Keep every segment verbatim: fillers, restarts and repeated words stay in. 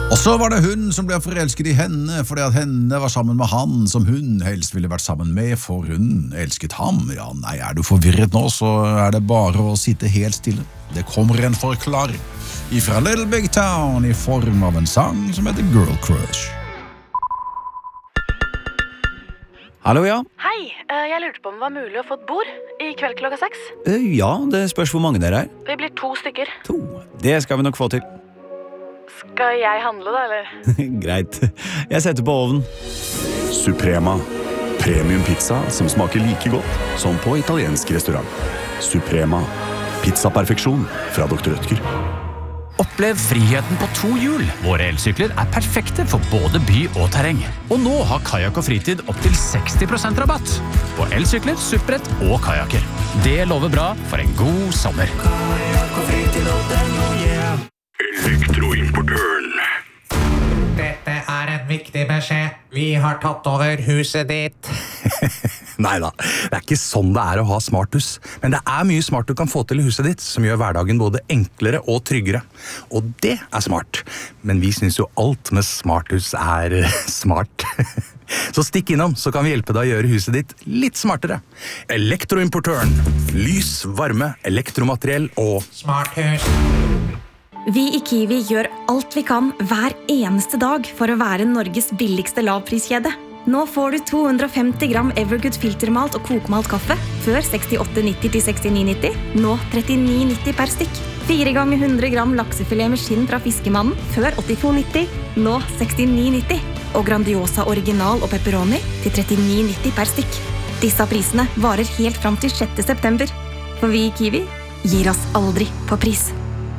Og så var det hun som ble forelsket i henne, fordi at henne var sammen med han som hun helst ville vært sammen med, for hun elsket ham. Ja, nei, er du forvirret nå, så er det bare å sitte helt stille. Det kommer en forklaring ifra Little Big Town i form av en sang som heter Girl Crush. Hallo, ja. Hei, jeg lurte på om det var mulig å få et bord i kveld klokka seks. Ja, det spørs hvor mange dere er. Vi blir to stykker. To. Det skal vi nok få til. Skal jeg handle da, eller? Greit. Jeg setter på ovnen. Suprema. Premium pizza som smaker like godt som på italiensk restaurant. Suprema. Pizzaperfeksjon fra doktor Rødtger. Opplev friheten på to hjul. Våre elsykler er perfekte for både by og terreng. Og nå har Kajak og Fritid opp til seksti prosent rabatt på elsykler, supprett og kajaker. Det lover bra for en god sommer. Kajak og Fritid og den, oh yeah. Elektroimportøren. Dette er en viktig beskjed. Vi har tatt over huset ditt. Neida, det er ikke sånn det er å ha smarthus. Men det er mye smart du kan få til i huset ditt, som gjør hverdagen både enklere og tryggere. Og det er smart. Men vi synes jo alt med smarthus er smart. Så stikk innom, så kan vi hjelpe deg å gjøre huset ditt litt smartere. Elektroimportøren. Lys, varme, elektromateriell og Smarthus. Vi i Kiwi gjør alt vi kan hver eneste dag for å være Norges billigste lavpriskjede. Nå får du to hundre og femti gram Evergood filtermalt og kokmalt kaffe før sekstiåtte nitti til sekstini nitti, nå trettini nitti per stykk. Fire ganger hundre gram laksefilet med skinn fra fiskemannen før åttito nitti, nå sekstini nitti. Og Grandiosa original og pepperoni til trettini nitti per stykk. Disse prisene varer helt fram til sjette september. For vi i Kiwi gir oss aldri på pris.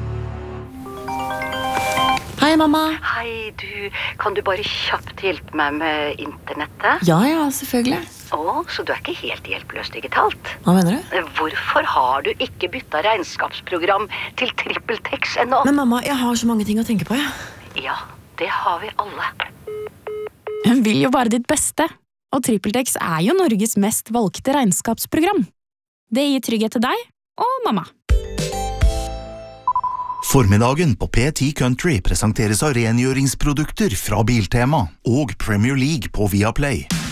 Hei, mamma. Hei, du. Kan du bare kjapt hjelpe meg med internettet? Ja, ja, selvfølgelig. Å, så du er ikke helt hjelpeløs digitalt? Hva mener du? Hvorfor har du ikke byttet regnskapsprogram til TrippelTex ennå? Men mamma, jeg har så mange ting å tenke på, ja. Ja, det har vi alle. Hun vil jo bare ditt beste. Og TrippelTex er jo Norges mest valgte regnskapsprogram. Det gir trygghet til deg og mamma. Formiddagen på P ti Country presenteres av rengjøringsprodukter fra Biltema og Premier League på Viaplay.